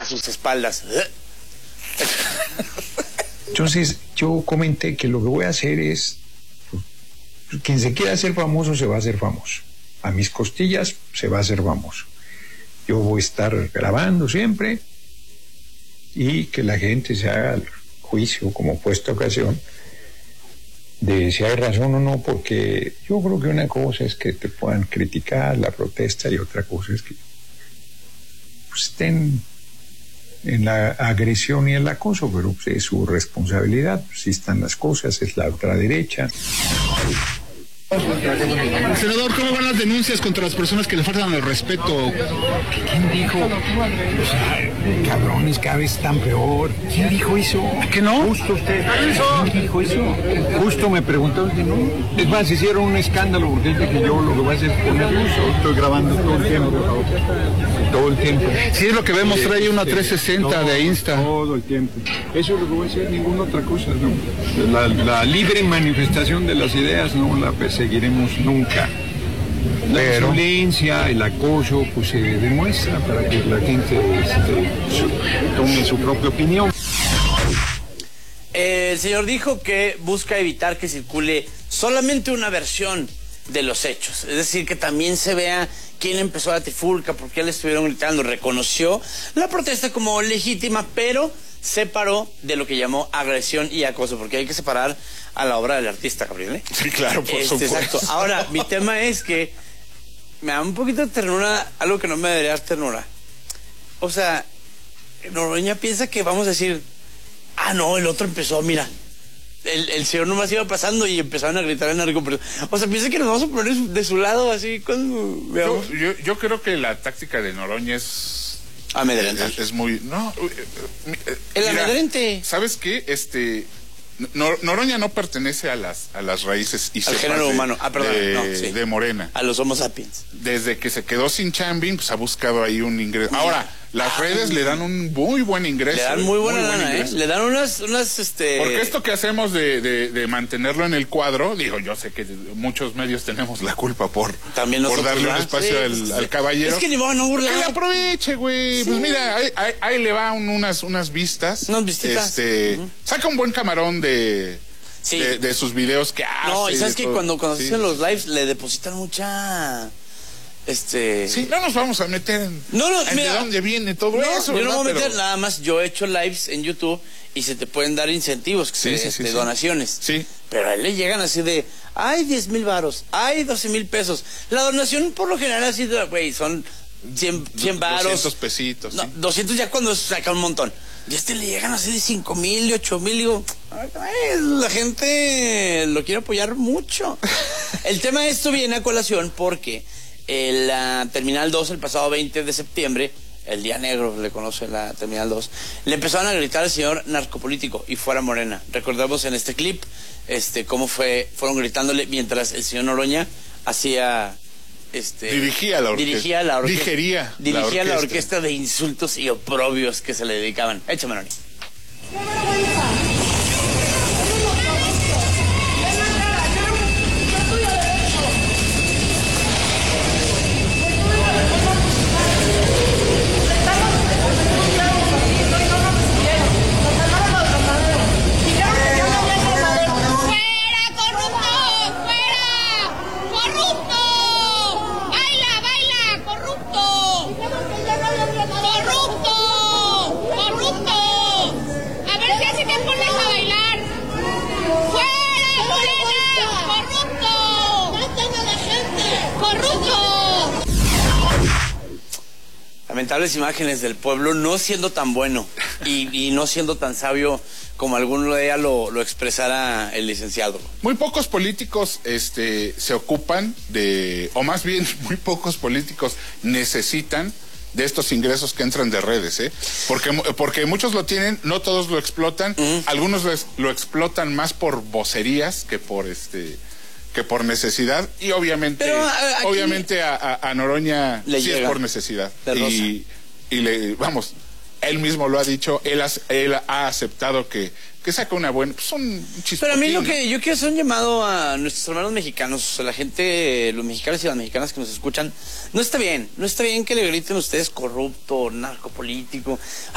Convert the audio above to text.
sus espaldas. Entonces yo comenté que lo que voy a hacer es, quien se quiera hacer famoso se va a hacer famoso, a mis costillas se va a hacer famoso. Yo voy a estar grabando siempre y que la gente se haga el juicio como puesta ocasión de si hay razón o no, porque yo creo que una cosa es que te puedan criticar la protesta y otra cosa es que pues, estén en la agresión y el acoso, pero pues, es su responsabilidad, pues, si están las cosas, es la ultraderecha. Senador, ¿cómo van las denuncias contra las personas que le faltan el respeto? ¿Quién dijo? O sea, cabrones, cada vez están peor. ¿Quién dijo eso? ¿Que no? Justo usted. ¿Quién dijo eso? Justo me preguntó que no. Es más, hicieron un escándalo porque dice que yo lo que voy a hacer es poner uso. Estoy grabando todo el tiempo. Todo el tiempo. Sí, es lo que vemos, trae una 360 de Insta. Todo el tiempo. Eso es lo que voy a hacer, ninguna otra cosa, ¿no? La libre manifestación de las ideas no la perseguiremos nunca. La violencia, el acoso, pues se demuestra para que la gente tome su propia opinión. El señor dijo que busca evitar que circule solamente una versión de los hechos, es decir, que también se vea quién empezó la trifulca, por qué le estuvieron gritando. Reconoció la protesta como legítima, pero separó de lo que llamó agresión y acoso, porque hay que separar a la obra del artista, Gabriel, ¿eh? Sí, claro, por supuesto. Exacto. Ahora, mi tema es que me da un poquito de ternura, algo que no me debería dar ternura. O sea, Noroña piensa que vamos a decir, ah, no, el otro empezó, mira. El señor nomás iba pasando y empezaron a gritar en algo. O sea, piensa que nos vamos a poner de su lado así cuando veamos. Yo creo que la táctica de Noroña es... Amedrentar. Es muy... No, el amedrente. ¿Sabes qué? Noroña no pertenece a las raíces y al género humano. de Morena. A los Homo sapiens. Desde que se quedó sin chambing, pues ha buscado ahí un ingreso. Ahora, las redes le dan un muy buen ingreso. Le dan muy buena lana, ¿eh? Le dan unas Porque esto que hacemos de mantenerlo en el cuadro, digo, yo sé que muchos medios tenemos la culpa por darle un espacio al caballero. Es que ni van a burlar. Que le aproveche, güey. Pues mira, ahí le va unas vistas. Unas vistitas. Saca un buen camarón de sus videos que hace. No, y sabes que cuando se hacen los lives le depositan mucha... Sí, no nos vamos a meter en mira, de dónde viene todo eso. Yo no me voy a meter, nada más yo he hecho lives en YouTube y se te pueden dar incentivos, de donaciones. Sí. Pero a él le llegan así de, ay, 10,000 varos, ay, 12,000 pesos. La donación por lo general así, güey, son 100 varos. 200 pesitos. No, 200 ya cuando saca un montón. Y le llegan así de 5,000, 8,000, digo, ay, la gente lo quiere apoyar mucho. El tema de esto viene a colación porque la Terminal 2 el pasado 20 de septiembre, el día negro le conoce la Terminal 2, le empezaron a gritar al señor narcopolítico y fuera Morena. Recordamos en este clip cómo fueron gritándole mientras el señor Noroña hacía dirigía la orquesta. Dirigía la orquesta de insultos y oprobios que se le dedicaban. Échame, Nori. Lamentables imágenes del pueblo no siendo tan bueno y no siendo tan sabio como alguno de ellas lo expresara el licenciado. Muy pocos políticos se ocupan o más bien muy pocos políticos necesitan de estos ingresos que entran de redes, porque muchos lo tienen, no todos lo explotan, algunos lo explotan más por vocerías que por necesidad, y obviamente a Noroña sí es por necesidad. Y él mismo lo ha dicho, él ha aceptado que saca una buena, un chispotín. Pero a mí lo que yo quiero hacer un llamado a nuestros hermanos mexicanos, a la gente, los mexicanos y las mexicanas que nos escuchan, no está bien que le griten a ustedes corrupto, narcopolítico.